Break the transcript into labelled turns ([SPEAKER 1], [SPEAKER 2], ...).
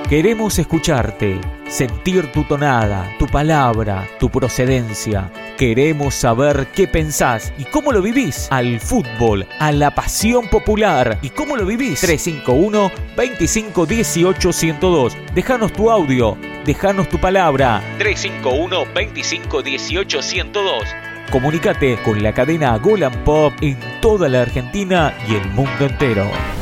[SPEAKER 1] Queremos escucharte, sentir tu tonada, tu palabra, tu procedencia. Queremos saber qué pensás y cómo lo vivís al fútbol, a la pasión popular. ¿Y cómo lo vivís? 351-2518-102. Déjanos tu audio, déjanos tu palabra. 351-2518-102. Comunícate con la cadena Golan Pop en toda la Argentina y el mundo entero.